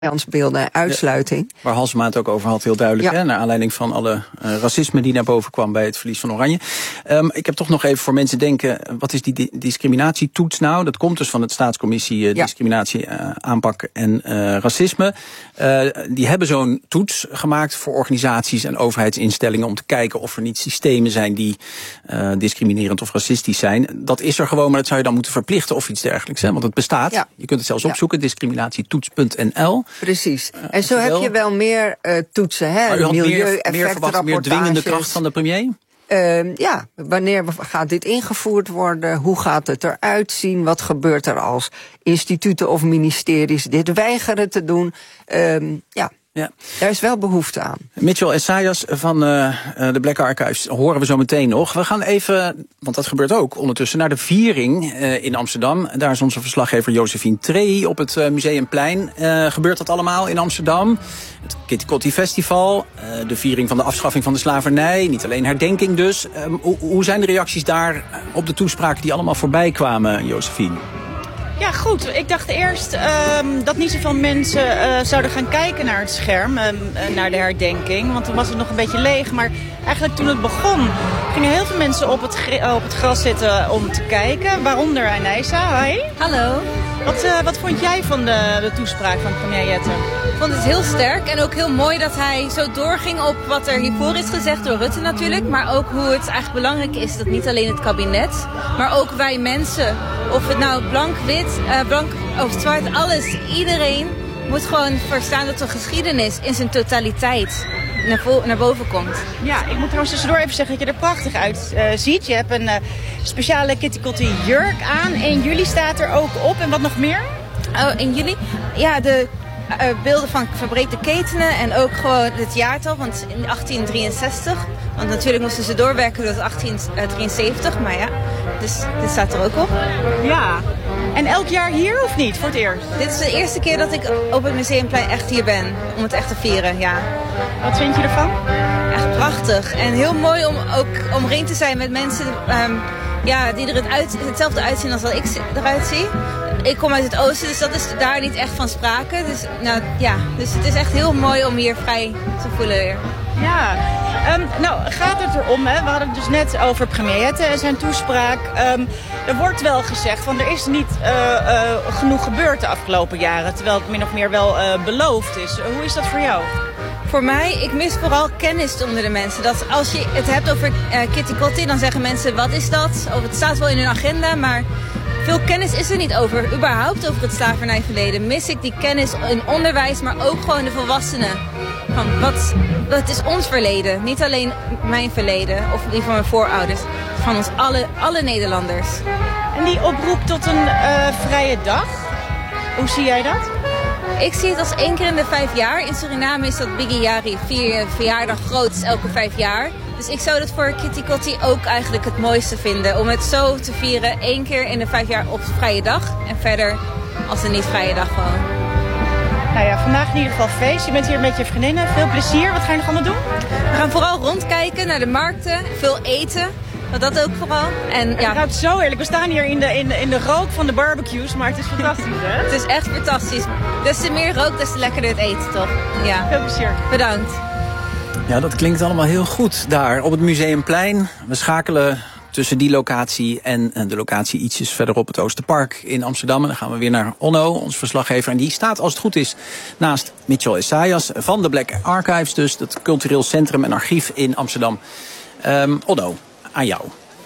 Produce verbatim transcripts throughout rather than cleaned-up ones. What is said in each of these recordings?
beelden en uitsluiting. Ja, waar Halsema het ook over had, heel duidelijk. Ja. Hè, naar aanleiding van alle uh, racisme die naar boven kwam bij het verlies van Oranje. Um, ik heb toch nog even voor mensen denken, wat is die di- discriminatietoets nou? Dat komt dus van het Staatscommissie uh, ja. Discriminatie, uh, Aanpak en uh, Racisme. Uh, die hebben zo'n toets gemaakt voor organisaties en overheidsinstellingen om te kijken of er niet systemen zijn die uh, discriminerend of racistisch zijn. Dat is er gewoon, maar dat zou je dan moeten verplichten of iets dergelijks. Hè? Want het bestaat. Ja. Je kunt het zelfs opzoeken, ja. discriminatietoets punt n l. Precies. En zo heb je wel meer uh, toetsen, hè? Milieu-effectenrapportages. Meer dwingende kracht van de premier? Uh, ja, wanneer gaat dit ingevoerd worden? Hoe gaat het eruit zien? Wat gebeurt er als instituten of ministeries dit weigeren te doen? Uh, ja. Ja. Daar is wel behoefte aan. Mitchell Essayas van uh, de Black Archives horen we zo meteen nog. We gaan even, want dat gebeurt ook ondertussen, naar de viering uh, in Amsterdam. Daar is onze verslaggever Josephine Trey op het uh, Museumplein. Uh, gebeurt dat allemaal in Amsterdam? Het Kitty Kotti Festival, uh, de viering van de afschaffing van de slavernij. Niet alleen herdenking dus. Um, hoe, hoe zijn de reacties daar op de toespraken die allemaal voorbij kwamen, Josephine? Ja, goed. Ik dacht eerst um, dat niet zoveel mensen uh, zouden gaan kijken naar het scherm, um, uh, naar de herdenking. Want toen was het nog een beetje leeg. Maar eigenlijk toen het begon, gingen heel veel mensen op het, uh, op het gras zitten om te kijken. Waaronder Anijsa. Hi. Hallo. Wat, uh, wat vond jij van de, de toespraak van premier Jette? Ik vond het heel sterk en ook heel mooi dat hij zo doorging op wat er hiervoor is gezegd door Rutte natuurlijk. Maar ook hoe het eigenlijk belangrijk is dat niet alleen het kabinet, maar ook wij mensen, of het nou blank, wit, uh, blank of zwart, alles, iedereen moet gewoon verstaan dat de geschiedenis in zijn totaliteit naar, vo- naar boven komt. Ja, ik moet trouwens tussendoor even zeggen dat je er prachtig uit uh, ziet. Je hebt een uh, speciale Kitty Kotti jurk aan. En jullie staat er ook op. En wat nog meer? Oh, in juli? Ja, de uh, beelden van verbreekte ketenen en ook gewoon het jaartal, want in achttien drieënzestig. Want natuurlijk moesten ze doorwerken tot achttien drieënzeventig, maar ja, dus dit staat er ook op. Ja. En elk jaar hier of niet, voor het eerst? Dit is de eerste keer dat ik op het Museumplein echt hier ben, om het echt te vieren, ja. Wat vind je ervan? Echt prachtig en heel mooi om ook omringd te zijn met mensen um, ja, die er het uit, hetzelfde uitzien als wat ik eruit zie. Ik kom uit het oosten, dus dat is daar niet echt van sprake. Dus, nou, ja, dus het is echt heel mooi om hier vrij te voelen weer. Ja, um, nou gaat het erom, hè? We hadden het dus net over premier Jette en zijn toespraak. Um, er wordt wel gezegd van er is niet uh, uh, genoeg gebeurd de afgelopen jaren, terwijl het min of meer wel uh, beloofd is. Uh, hoe is dat voor jou? Voor mij, ik mis vooral kennis onder de mensen. Dat als je het hebt over uh, Kitty Kotti, dan zeggen mensen wat is dat? Of het staat wel in hun agenda, maar veel kennis is er niet over. Überhaupt over het slavernijverleden mis ik die kennis in onderwijs, maar ook gewoon de volwassenen. Van wat, wat is ons verleden? Niet alleen mijn verleden of die van mijn voorouders. Van ons alle, alle Nederlanders. En die oproep tot een uh, vrije dag, hoe zie jij dat? Ik zie het als één keer in de vijf jaar. In Suriname is dat Biggie Jari, vier verjaardag groot is elke vijf jaar. Dus ik zou dat voor Kitty Kotti ook eigenlijk het mooiste vinden. Om het zo te vieren, één keer in de vijf jaar op vrije dag. En verder als een niet vrije dag gewoon. Nou ja, vandaag in ieder geval feest. Je bent hier met je vriendinnen. Veel plezier. Wat ga je nog allemaal doen? We gaan vooral rondkijken naar de markten. Veel eten. Dat ook vooral. En, ja. Het gaat zo eerlijk. We staan hier in de, in, de, in de rook van de barbecues. Maar het is fantastisch, hè? Het is echt fantastisch. Des te meer rook, des te lekkerder het eten, toch? Ja. Veel plezier. Bedankt. Ja, dat klinkt allemaal heel goed daar op het Museumplein. We schakelen tussen die locatie en de locatie ietsjes verderop, het Oosterpark in Amsterdam. En dan gaan we weer naar Onno, ons verslaggever. En die staat, als het goed is, naast Mitchell Essayas van de Black Archives, dus het cultureel centrum en archief in Amsterdam. Um, Onno, aan jou.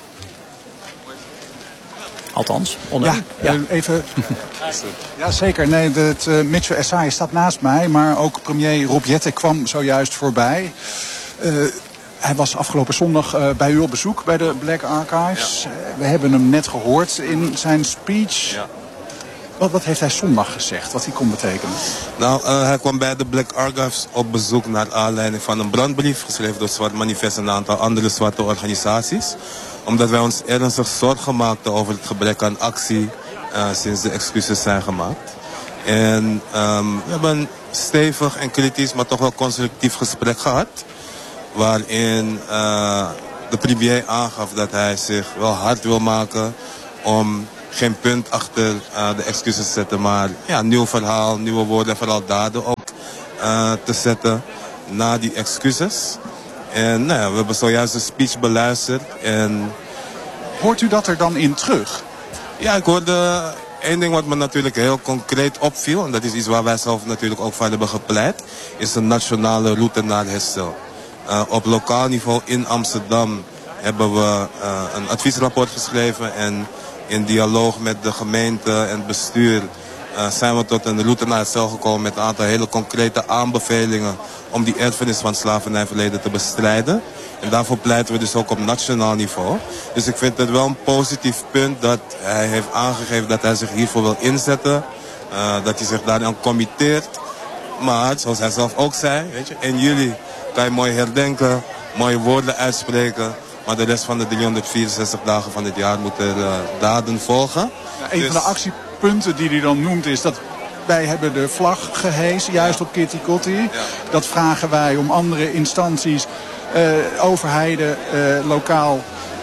Althans, Onno. Ja, ja. Uh, even. Ja, zeker. Nee, het, uh, Mitchell Essayas staat naast mij, maar ook premier Rob Jette kwam zojuist voorbij. Uh, Hij was afgelopen zondag uh, bij u op bezoek bij de Black Archives. Ja. Uh, we hebben hem net gehoord in zijn speech. Ja. Wat, wat heeft hij zondag gezegd? Wat die kon betekenen? Nou, uh, hij kwam bij de Black Archives op bezoek naar aanleiding van een brandbrief geschreven door Zwart Manifest en een aantal andere zwarte organisaties. Omdat wij ons ernstig zorgen maakten over het gebrek aan actie uh, sinds de excuses zijn gemaakt. En um, we hebben een stevig en kritisch, maar toch wel constructief gesprek gehad. Waarin uh, de premier aangaf dat hij zich wel hard wil maken om geen punt achter uh, de excuses zetten, maar ja, nieuw verhaal, nieuwe woorden en vooral daden ook uh, te zetten na die excuses. En nou ja, we hebben zojuist een speech beluisterd. En hoort u dat er dan in terug? Ja, ik hoorde één ding wat me natuurlijk heel concreet opviel, en dat is iets waar wij zelf natuurlijk ook voor hebben gepleit, is een nationale route naar herstel. Uh, op lokaal niveau in Amsterdam hebben we uh, een adviesrapport geschreven en in dialoog met de gemeente en het bestuur uh, zijn we tot een route naar herstel gekomen met een aantal hele concrete aanbevelingen om die erfenis van het slavernijverleden te bestrijden. En daarvoor pleiten we dus ook op nationaal niveau. Dus ik vind het wel een positief punt dat hij heeft aangegeven dat hij zich hiervoor wil inzetten. Uh, dat hij zich daaraan committeert. Maar, zoals hij zelf ook zei, weet je, in juli kan je mooi herdenken, mooie woorden uitspreken. Maar de rest van de driehonderdvierenzestig dagen van dit jaar moeten er uh, daden volgen. Ja, een dus van de actiepunten die hij dan noemt is dat wij hebben de vlag gehesen, juist op Kitty Kotti. Ja. Dat vragen wij om andere instanties, uh, overheden, uh, lokaal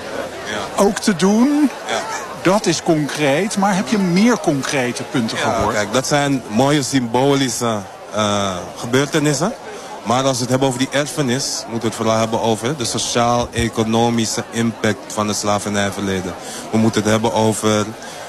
ja. ook te doen. Ja. Dat is concreet, maar heb je meer concrete punten ja, gehoord? Kijk, dat zijn mooie symbolische uh, gebeurtenissen. Maar als we het hebben over die erfenis, moeten we het vooral hebben over de sociaal-economische impact van het slavernijverleden. We moeten het hebben over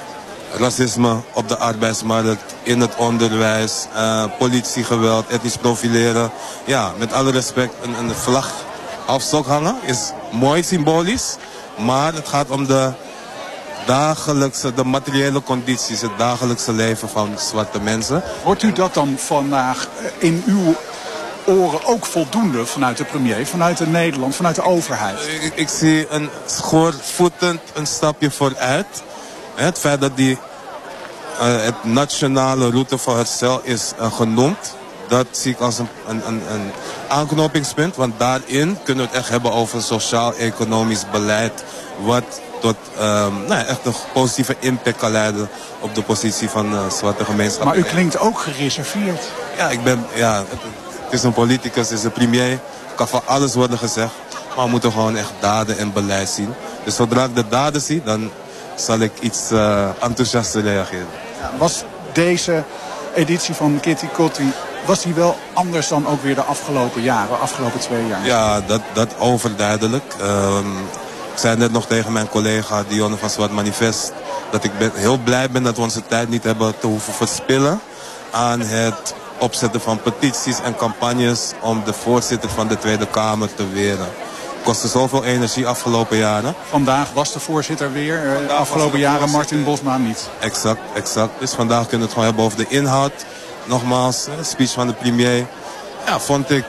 racisme op de arbeidsmarkt, in het onderwijs, uh, politiegeweld, etnisch profileren. Ja, met alle respect, een, een vlag op stok hangen is mooi symbolisch. Maar het gaat om de dagelijkse, de materiële condities, het dagelijkse leven van zwarte mensen. Wordt u dat dan vandaag in uw oren ook voldoende vanuit de premier, vanuit de Nederland, vanuit de overheid? Ik, ik zie een schoorvoetend een stapje vooruit. Het feit dat die, uh, het nationale route voor herstel is uh, genoemd, dat zie ik als een, een, een, een aanknopingspunt. Want daarin kunnen we het echt hebben over sociaal-economisch beleid, wat tot um, nou ja, echt een positieve impact kan leiden op de positie van de uh, zwarte gemeenschap. Maar u klinkt ook gereserveerd. Ja, ik ben, ja, het, het is een politicus, het is een premier. Kan van alles worden gezegd, maar we moeten gewoon echt daden en beleid zien. Dus zodra ik de daden zie, dan zal ik iets uh, enthousiaster reageren. Ja, was deze editie van Kitty Kotti, was die wel anders dan ook weer de afgelopen jaren, afgelopen twee jaar? Ja, dat, dat overduidelijk. Um, ik zei net nog tegen mijn collega Dionne van Zwart Manifest dat ik ben, heel blij ben dat we onze tijd niet hebben te hoeven verspillen aan het opzetten van petities en campagnes om de voorzitter van de Tweede Kamer te weren. Het kostte zoveel energie afgelopen jaren. Vandaag was de voorzitter weer, de afgelopen jaren Martin Bosma niet. Exact, exact. Dus vandaag kunnen we het gewoon hebben over de inhoud. Nogmaals, de speech van de premier. Ja, vond ik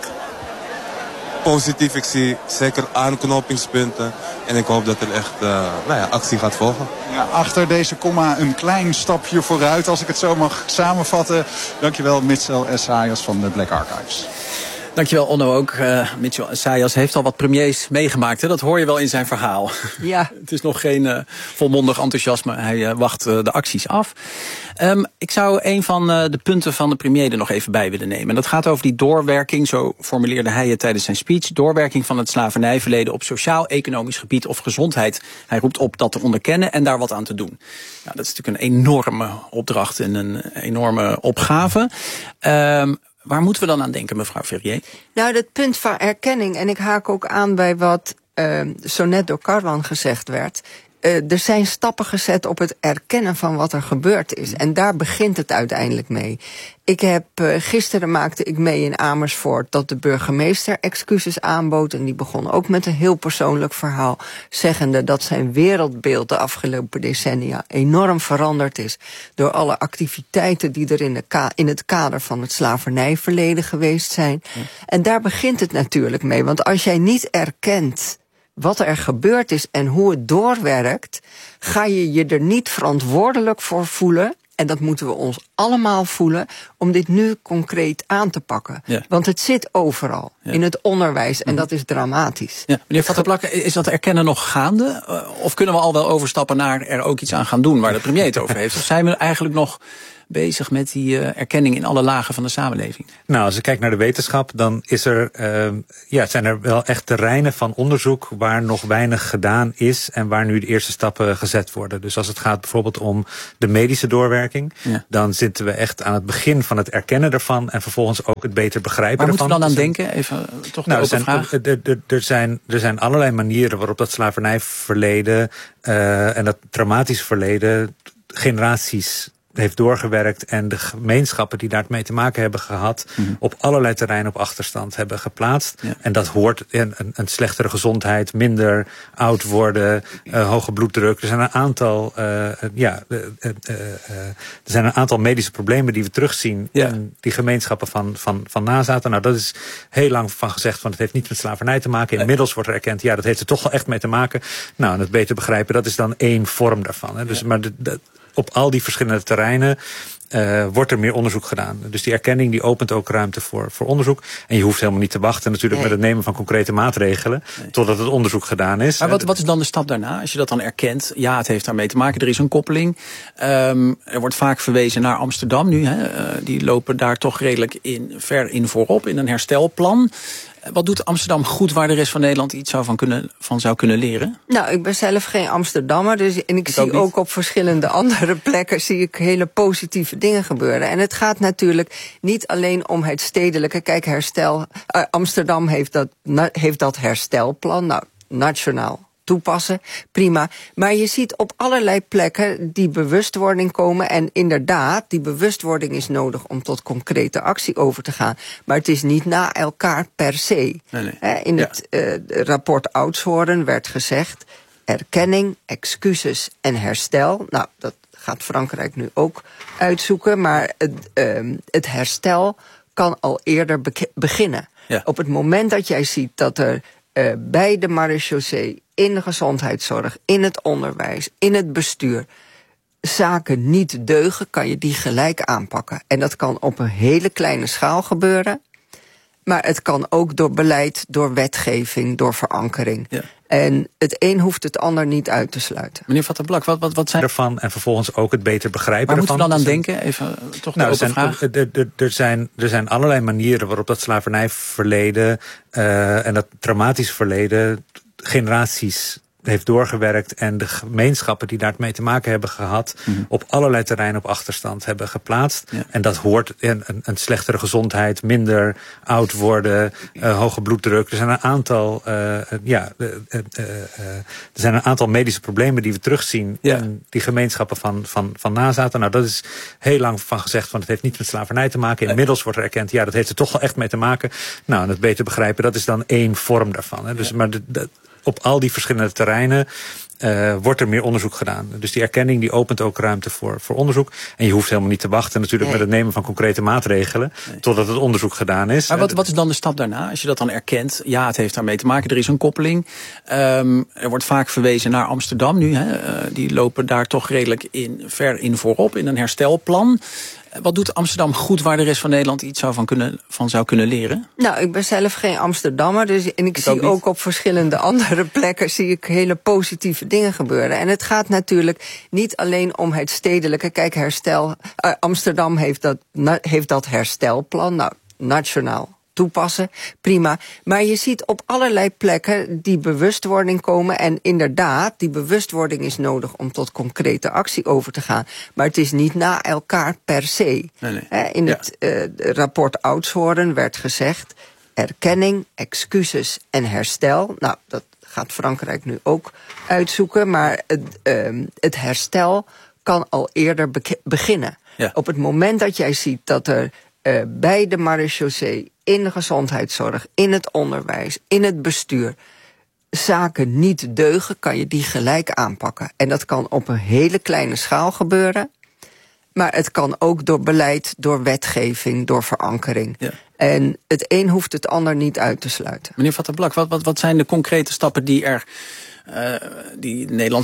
positief. Ik zie zeker aanknopingspunten. En ik hoop dat er echt uh, nou ja, actie gaat volgen. Ja, achter deze komma een klein stapje vooruit, als ik het zo mag samenvatten. Dankjewel, Mitchell Essayas van de Black Archives. Dankjewel, Onno ook. Uh, Mitchell Essayas heeft al wat premiers meegemaakt. Hè? Dat hoor je wel in zijn verhaal. Ja. Het is nog geen uh, volmondig enthousiasme. Hij uh, wacht uh, de acties af. Um, ik zou een van uh, de punten van de premier er nog even bij willen nemen. En dat gaat over die doorwerking, zo formuleerde hij het tijdens zijn speech. Doorwerking van het slavernijverleden op sociaal-economisch gebied of gezondheid. Hij roept op dat te onderkennen en daar wat aan te doen. Nou, dat is natuurlijk een enorme opdracht en een enorme opgave. Um, Waar moeten we dan aan denken, mevrouw Ferrier? Nou, dat punt van erkenning, en ik haak ook aan bij wat uh, zo net door Carwan gezegd werd. Uh, er zijn stappen gezet op het erkennen van wat er gebeurd is. En daar begint het uiteindelijk mee. Ik heb, uh, gisteren maakte ik mee in Amersfoort dat de burgemeester excuses aanbood. En die begon ook met een heel persoonlijk verhaal. Zeggende dat zijn wereldbeeld de afgelopen decennia enorm veranderd is. Door alle activiteiten die er in, de ka- in het kader van het slavernijverleden geweest zijn. Ja. En daar begint het natuurlijk mee. Want als jij niet erkent wat er gebeurd is en hoe het doorwerkt, ga je je er niet verantwoordelijk voor voelen. En dat moeten we ons allemaal voelen om dit nu concreet aan te pakken. Ja. Want het zit overal, ja. in het onderwijs, en dat is dramatisch. Ja. Meneer Vattenplakke, is dat erkennen nog gaande? Of kunnen we al wel overstappen naar er ook iets aan gaan doen waar de premier het over heeft? Of zijn we eigenlijk nog bezig met die uh, erkenning in alle lagen van de samenleving? Nou, als je kijkt naar de wetenschap, dan is er, uh, ja, zijn er wel echt terreinen van onderzoek waar nog weinig gedaan is en waar nu de eerste stappen gezet worden. Dus als het gaat bijvoorbeeld om de medische doorwerking, ja. dan zitten we echt aan het begin van het erkennen ervan en vervolgens ook het beter begrijpen ervan. Waar moeten we dan aan denken? Even toch nou, er zijn, vraag. Er, er, er, zijn, er zijn allerlei manieren waarop dat slavernijverleden uh, en dat traumatische verleden generaties heeft doorgewerkt en de gemeenschappen die daarmee te maken hebben gehad, mm-hmm. op allerlei terreinen op achterstand hebben geplaatst. Ja. En dat hoort in een, een slechtere gezondheid, minder oud worden, uh, hoge bloeddruk. Er zijn een aantal, uh, ja, uh, uh, uh, er zijn een aantal medische problemen die we terugzien ja. in die gemeenschappen van, van, van nazaten. Nou, dat is heel lang van gezegd, van het heeft niets met slavernij te maken. Inmiddels wordt er erkend, ja, dat heeft er toch wel echt mee te maken. Nou, en het beter begrijpen, dat is dan één vorm daarvan. Hè. Dus, ja. maar de, de, op al die verschillende terreinen uh, wordt er meer onderzoek gedaan. Dus die erkenning die opent ook ruimte voor, voor onderzoek. En je hoeft helemaal niet te wachten natuurlijk nee. met het nemen van concrete maatregelen nee. totdat het onderzoek gedaan is. Maar wat, wat is dan de stap daarna? Als je dat dan erkent, ja, het heeft daarmee te maken, er is een koppeling. Um, er wordt vaak verwezen naar Amsterdam nu. Hè. Uh, die lopen daar toch redelijk in, ver in voorop in een herstelplan. Wat doet Amsterdam goed waar de rest van Nederland iets zou van, kunnen, van zou kunnen leren? Nou, ik ben zelf geen Amsterdammer. Dus, en ik, ik zie ook, ook op verschillende andere plekken zie ik hele positieve dingen gebeuren. En het gaat natuurlijk niet alleen om het stedelijke. Kijk, herstel. Uh, Amsterdam heeft dat, na, heeft dat herstelplan. Nou, nationaal toepassen, prima. Maar je ziet op allerlei plekken die bewustwording komen. En inderdaad, die bewustwording is nodig om tot concrete actie over te gaan. Maar het is niet na elkaar per se. Nee, nee. In ja. het uh, rapport Oudshoorn werd gezegd, erkenning, excuses en herstel. Nou, dat gaat Frankrijk nu ook uitzoeken. Maar het, uh, het herstel kan al eerder be- beginnen. Ja. Op het moment dat jij ziet dat er uh, bij de marechaussee, in de gezondheidszorg, in het onderwijs, in het bestuur, zaken niet deugen, kan je die gelijk aanpakken. En dat kan op een hele kleine schaal gebeuren. Maar het kan ook door beleid, door wetgeving, door verankering. Ja. En het een hoeft het ander niet uit te sluiten. Meneer Van der Blak, wat, wat, wat zijn ervan en vervolgens ook het beter begrijpen Waar ervan. Waar moeten we dan aan denken? Even toch nou, de open vraag. Er, er, er, zijn, er zijn allerlei manieren waarop dat slavernijverleden uh, en dat traumatische verleden generaties heeft doorgewerkt en de gemeenschappen die daarmee te maken hebben gehad, mm-hmm. op allerlei terreinen op achterstand hebben geplaatst. Ja. En dat hoort in een, een slechtere gezondheid, minder oud worden, uh, hoge bloeddruk. Er zijn een aantal, uh, ja, uh, uh, uh, er zijn een aantal medische problemen die we terugzien ja. in die gemeenschappen van, van, van nazaten. Nou, dat is heel lang van gezegd, van het heeft niets met slavernij te maken. Inmiddels wordt er erkend, ja, dat heeft er toch wel echt mee te maken. Nou, en het beter begrijpen, dat is dan één vorm daarvan. Hè. Dus, ja. maar de, de, op al die verschillende terreinen uh, wordt er meer onderzoek gedaan. Dus die erkenning die opent ook ruimte voor, voor onderzoek. En je hoeft helemaal niet te wachten natuurlijk nee. met het nemen van concrete maatregelen nee. totdat het onderzoek gedaan is. Maar wat, wat is dan de stap daarna? Als je dat dan erkent, ja, het heeft daarmee te maken, er is een koppeling. Um, er wordt vaak verwezen naar Amsterdam nu. Hè. Uh, die lopen daar toch redelijk in, ver in voorop in een herstelplan. Wat doet Amsterdam goed waar de rest van Nederland iets zou van, kunnen, van zou kunnen leren? Nou, ik ben zelf geen Amsterdammer. Dus, en ik, ik zie ook, ook op verschillende andere plekken zie ik hele positieve dingen gebeuren. En het gaat natuurlijk niet alleen om het stedelijke. Kijk, herstel. Uh, Amsterdam heeft dat, na, heeft dat herstelplan. Nou, nationaal toepassen, prima. Maar je ziet op allerlei plekken die bewustwording komen. En inderdaad, die bewustwording is nodig om tot concrete actie over te gaan. Maar het is niet na elkaar per se. Nee, nee. In ja. het uh, rapport Oudshoorn werd gezegd, erkenning, excuses en herstel. Nou, dat gaat Frankrijk nu ook uitzoeken. Maar het, uh, het herstel kan al eerder be- beginnen. Ja. Op het moment dat jij ziet dat er uh, bij de marechaussee, in de gezondheidszorg, in het onderwijs, in het bestuur, zaken niet deugen, kan je die gelijk aanpakken. En dat kan op een hele kleine schaal gebeuren. Maar het kan ook door beleid, door wetgeving, door verankering. Ja. En het een hoeft het ander niet uit te sluiten. Meneer Van der Blak, wat, wat, wat zijn de concrete stappen die er uh, die Nederland